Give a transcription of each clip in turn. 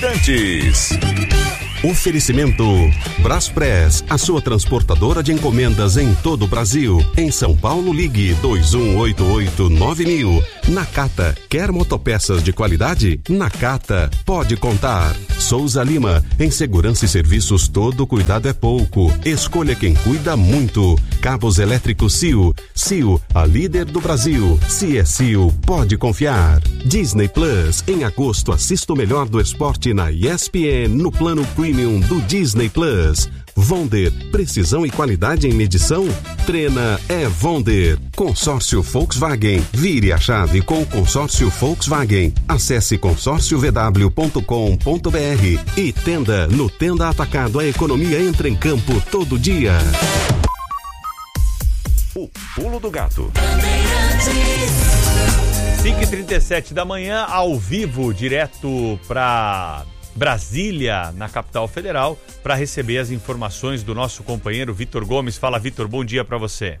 Bandeirantes. Oferecimento Braspress, a sua transportadora de encomendas em todo o Brasil. Em São Paulo, ligue 2188-9000. Nakata, quer motopeças de qualidade? Nakata, pode contar. Souza Lima, em segurança e serviços todo cuidado é pouco. Escolha quem cuida muito. Cabos elétricos Sil. Sil, a líder do Brasil. Se é Sil, pode confiar. Disney Plus, em agosto assista o melhor do esporte na ESPN no plano Premium do Disney Plus. Vonder, precisão e qualidade em medição? Treina é Vonder. Consórcio Volkswagen. Vire a chave com o consórcio Volkswagen. Acesse consórciovw.com.br e Tenda. No Tenda Atacado, a economia entra em campo todo dia. O Pulo do Gato. 5h37 da manhã, ao vivo, direto para Brasília, na capital federal, para receber as informações do nosso companheiro Vitor Gomes. Fala, Vitor, bom dia para você.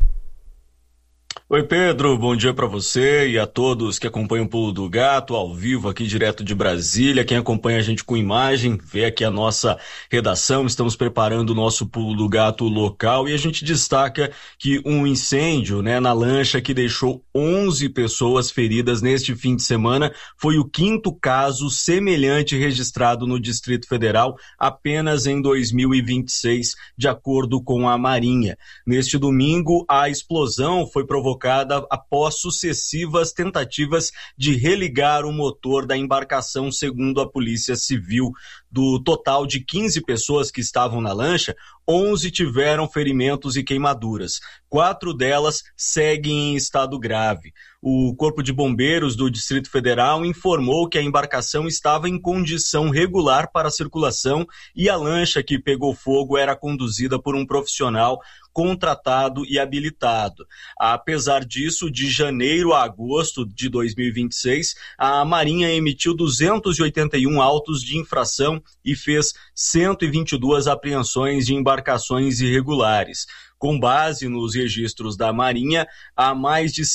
Oi, Pedro, bom dia para você e a todos que acompanham o Pulo do Gato, ao vivo aqui direto de Brasília. Quem acompanha a gente com imagem, vê aqui a nossa redação, estamos preparando o nosso Pulo do Gato local e a gente destaca que um incêndio, na lancha que deixou 11 pessoas feridas neste fim de semana foi o 5º caso semelhante registrado no Distrito Federal apenas em 2026, de acordo com a Marinha. Neste domingo, a explosão foi provocada após sucessivas tentativas de religar o motor da embarcação, segundo a Polícia Civil. Do total de 15 pessoas que estavam na lancha, 11 tiveram ferimentos e queimaduras. 4 delas seguem em estado grave. O Corpo de Bombeiros do Distrito Federal informou que a embarcação estava em condição regular para a circulação e a lancha que pegou fogo era conduzida por um profissional contratado e habilitado. Apesar disso, de janeiro a agosto de 2026, a Marinha emitiu 281 autos de infração e fez 122 apreensões de embarcações irregulares. Com base nos registros da Marinha, há mais de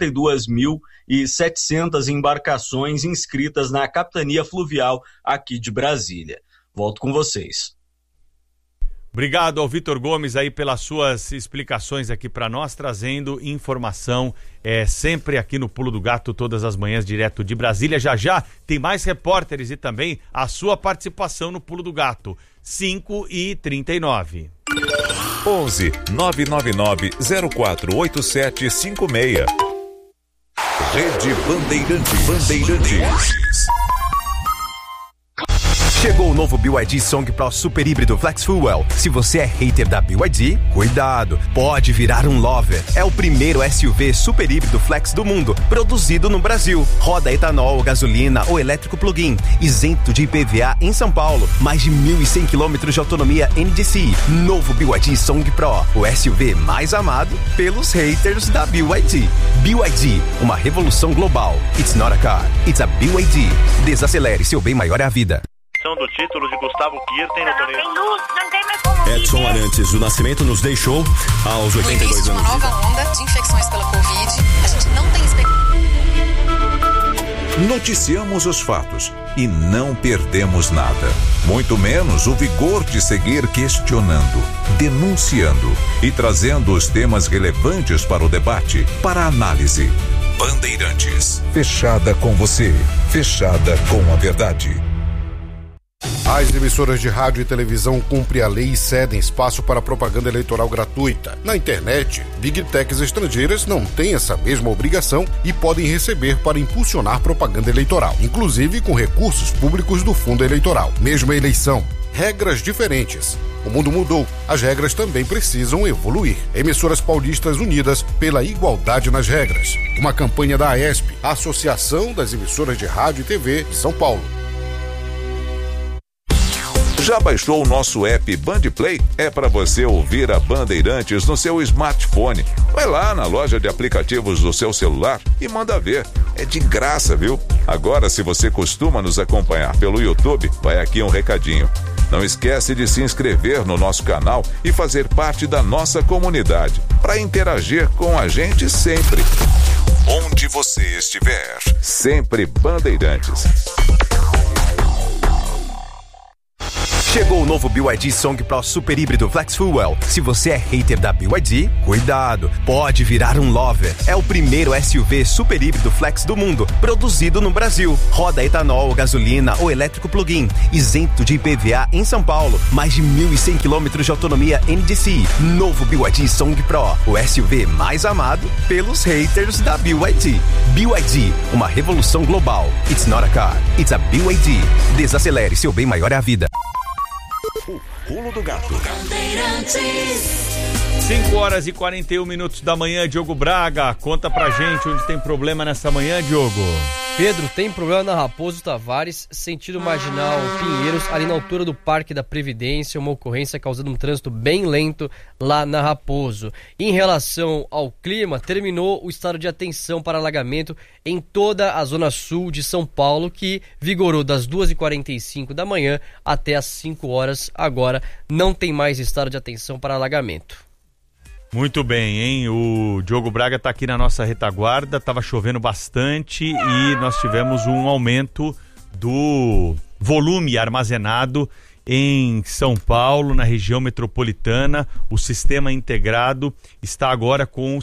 52.700 embarcações inscritas na Capitania Fluvial aqui de Brasília. Volto com vocês. Obrigado ao Vitor Gomes aí pelas suas explicações aqui para nós, trazendo informação sempre aqui no Pulo do Gato, todas as manhãs, direto de Brasília. Já já tem mais repórteres e também a sua participação no Pulo do Gato. 5h39. 11 999 048756. Rede Bandeirantes. Chegou o novo BYD Song Pro Super Híbrido Flex Fuel. Se você é hater da BYD, cuidado, pode virar um lover. É o primeiro SUV super híbrido flex do mundo, produzido no Brasil. Roda etanol, gasolina ou elétrico plug-in, isento de IPVA em São Paulo. Mais de 1.100 km de autonomia NDCi. Novo BYD Song Pro, o SUV mais amado pelos haters da BYD. BYD, uma revolução global. It's not a car, it's a BYD. Desacelere, seu bem maior é a vida. Do título de Gustavo Kirten no torneio. Edson Arantes do Nascimento nos deixou aos 82 anos. Uma nova onda de infecções pela Covid. A gente não tem Noticiamos os fatos e não perdemos nada. Muito menos o vigor de seguir questionando, denunciando e trazendo os temas relevantes para o debate, para a análise. Bandeirantes. Fechada com você. Fechada com a verdade. As emissoras de rádio e televisão cumprem a lei e cedem espaço para propaganda eleitoral gratuita. Na internet, Big Techs estrangeiras não têm essa mesma obrigação e podem receber para impulsionar propaganda eleitoral, inclusive com recursos públicos do fundo eleitoral. Mesma eleição, regras diferentes. O mundo mudou, as regras também precisam evoluir. Emissoras paulistas unidas pela igualdade nas regras. Uma campanha da AESP, a Associação das Emissoras de Rádio e TV de São Paulo. Já baixou o nosso app Bandplay? É para você ouvir a Bandeirantes no seu smartphone. Vai lá na loja de aplicativos do seu celular e manda ver. É de graça, viu? Agora, se você costuma nos acompanhar pelo YouTube, vai aqui um recadinho. Não esquece de se inscrever no nosso canal e fazer parte da nossa comunidade, para interagir com a gente sempre. Onde você estiver, sempre Bandeirantes. Chegou o novo BYD Song Pro Super Híbrido Flex Fuel. Se você é hater da BYD, cuidado, pode virar um lover. É o primeiro SUV super híbrido flex do mundo, produzido no Brasil. Roda etanol, gasolina ou elétrico plug-in, isento de IPVA em São Paulo. Mais de 1.100 km de autonomia NDCi. Novo BYD Song Pro, o SUV mais amado pelos haters da BYD. BYD, uma revolução global. It's not a car, it's a BYD. Desacelere, seu bem maior é a vida. O Pulo do Gato. 5h41 da manhã, Diogo Braga, conta pra gente onde tem problema nessa manhã, Diogo. Pedro, tem problema na Raposo Tavares, sentido marginal Pinheiros, ali na altura do Parque da Previdência, uma ocorrência causando um trânsito bem lento lá na Raposo. Em relação ao clima, terminou o estado de atenção para alagamento em toda a zona sul de São Paulo, que vigorou das 2h45 da manhã até as 5 horas. Agora não tem mais estado de atenção para alagamento. Muito bem, hein? O Diogo Braga está aqui na nossa retaguarda, estava chovendo bastante e nós tivemos um aumento do volume armazenado em São Paulo, na região metropolitana. O sistema integrado está agora com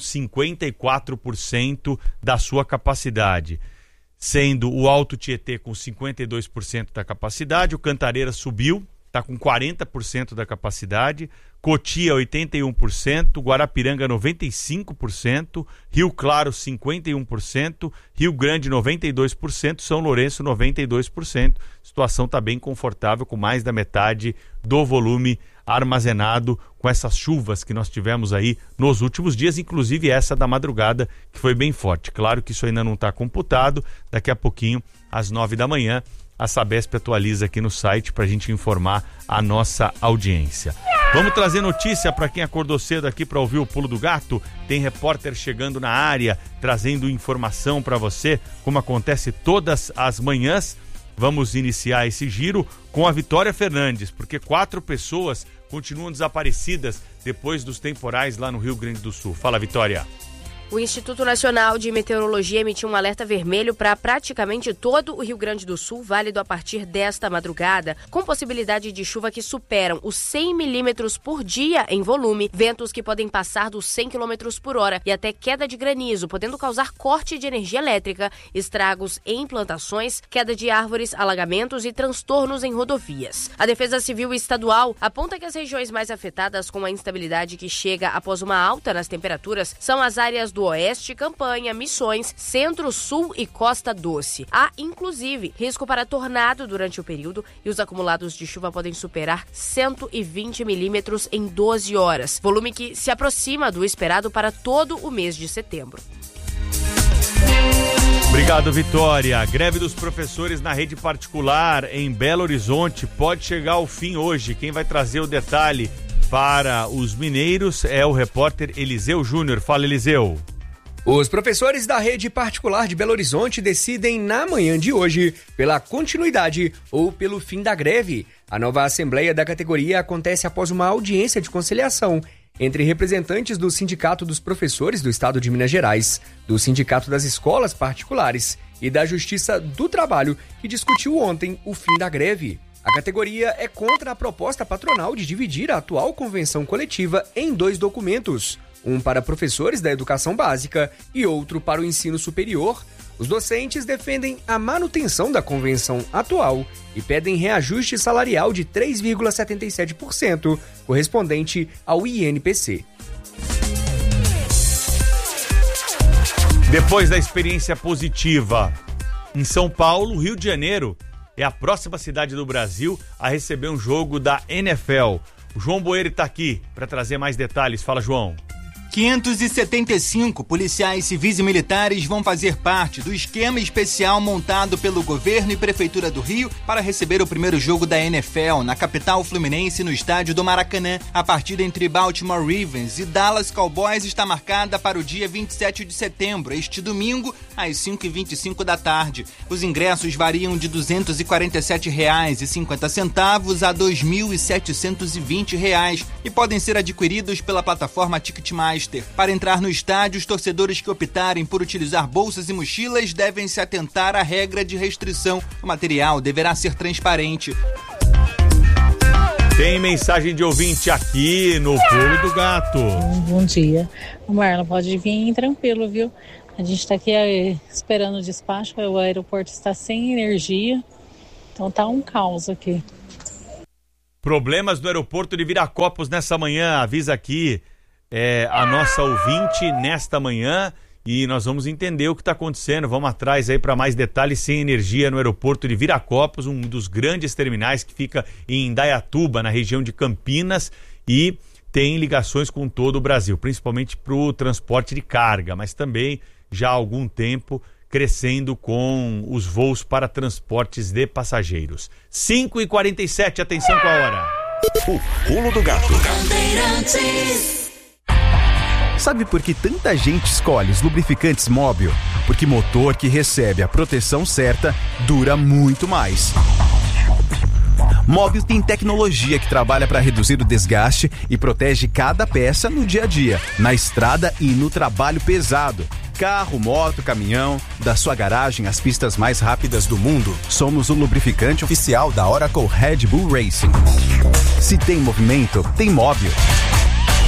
54% da sua capacidade, sendo o Alto Tietê com 52% da capacidade, o Cantareira subiu, está com 40% da capacidade, Cotia 81%, Guarapiranga 95%, Rio Claro 51%, Rio Grande 92%, São Lourenço 92%. A situação está bem confortável, com mais da metade do volume armazenado com essas chuvas que nós tivemos aí nos últimos dias, inclusive essa da madrugada, que foi bem forte. Claro que isso ainda não está computado, daqui a pouquinho, às 9 da manhã, a Sabesp atualiza aqui no site para a gente informar a nossa audiência. Vamos trazer notícia para quem acordou cedo aqui para ouvir o Pulo do Gato. Tem repórter chegando na área, trazendo informação para você, como acontece todas as manhãs. Vamos iniciar esse giro com a Vitória Fernandes, porque 4 pessoas continuam desaparecidas depois dos temporais lá no Rio Grande do Sul. Fala, Vitória. O Instituto Nacional de Meteorologia emitiu um alerta vermelho para praticamente todo o Rio Grande do Sul, válido a partir desta madrugada, com possibilidade de chuva que superam os 100 milímetros por dia em volume, ventos que podem passar dos 100 quilômetros por hora e até queda de granizo, podendo causar corte de energia elétrica, estragos em plantações, queda de árvores, alagamentos e transtornos em rodovias. A Defesa Civil Estadual aponta que as regiões mais afetadas com a instabilidade que chega após uma alta nas temperaturas são as áreas do Oeste, Campanha, Missões, Centro, Sul e Costa Doce. Há, inclusive, risco para tornado durante o período e os acumulados de chuva podem superar 120 milímetros em 12 horas, volume que se aproxima do esperado para todo o mês de setembro. Obrigado, Vitória. A greve dos professores na rede particular em Belo Horizonte pode chegar ao fim hoje. Quem vai trazer o detalhe para os mineiros é o repórter Eliseu Júnior. Fala, Eliseu. Os professores da rede particular de Belo Horizonte decidem na manhã de hoje pela continuidade ou pelo fim da greve. A nova assembleia da categoria acontece após uma audiência de conciliação entre representantes do Sindicato dos Professores do Estado de Minas Gerais, do Sindicato das Escolas Particulares e da Justiça do Trabalho, que discutiu ontem o fim da greve. A categoria é contra a proposta patronal de dividir a atual convenção coletiva em 2 documentos, um para professores da educação básica e outro para o ensino superior. Os docentes defendem a manutenção da convenção atual e pedem reajuste salarial de 3,77%, correspondente ao INPC. Depois da experiência positiva em São Paulo, Rio de Janeiro é a próxima cidade do Brasil a receber um jogo da NFL. O João Boeri está aqui para trazer mais detalhes. Fala, João. 575 policiais civis e militares vão fazer parte do esquema especial montado pelo governo e prefeitura do Rio para receber o primeiro jogo da NFL na capital fluminense no estádio do Maracanã. A partida entre Baltimore Ravens e Dallas Cowboys está marcada para o dia 27 de setembro, este domingo, às 5h25 da tarde. Os ingressos variam de R$ 247,50 a R$ 2.720 e podem ser adquiridos pela plataforma Ticketmaster. Para entrar no estádio, os torcedores que optarem por utilizar bolsas e mochilas devem se atentar à regra de restrição. O material deverá ser transparente. Tem mensagem de ouvinte aqui no Pulo do Gato. Bom dia. Marla, pode vir tranquilo, viu? A gente está aqui esperando o despacho, o aeroporto está sem energia, então tá um caos aqui. Problemas do aeroporto de Viracopos nessa manhã, avisa aqui a nossa ouvinte nesta manhã e nós vamos entender o que está acontecendo, vamos atrás aí para mais detalhes. Sem energia no aeroporto de Viracopos, um dos grandes terminais que fica em Indaiatuba, na região de Campinas, e tem ligações com todo o Brasil, principalmente para o transporte de carga, mas também já há algum tempo crescendo com os voos para transportes de passageiros. 5h47, atenção com a hora. O Pulo do Gato. Sabe por que tanta gente escolhe os lubrificantes Móbil? Porque motor que recebe a proteção certa dura muito mais. Móbil tem tecnologia que trabalha para reduzir o desgaste e protege cada peça no dia a dia, na estrada e no trabalho pesado. Carro, moto, caminhão, da sua garagem às pistas mais rápidas do mundo, somos o lubrificante oficial da Oracle Red Bull Racing. Se tem movimento, tem Móbil.